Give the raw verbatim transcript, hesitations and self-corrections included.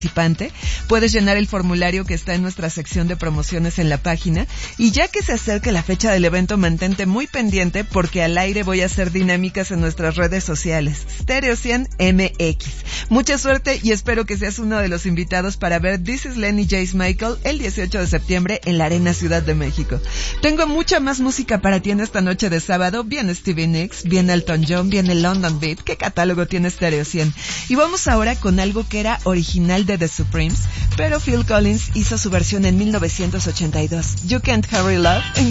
participante, puedes llenar el formulario que está en nuestra sección de promociones en la página, y ya que se acerca la fecha del evento, mantente muy pendiente porque al aire voy a hacer dinámicas en nuestras redes sociales, Stereo cien M X. Mucha suerte y espero que seas uno de los invitados para ver This is Lenny Jace Michael el dieciocho de septiembre en la Arena Ciudad de México. Tengo mucha más música para ti en esta noche de sábado. Viene Stevie Nicks, viene Elton John, viene London Beat. ¿Qué catálogo tiene Stereo cien? Y vamos ahora con algo que era original de The Supremes, pero Phil Collins hizo su versión en mil novecientos ochenta y dos. You Can't Hurry Love en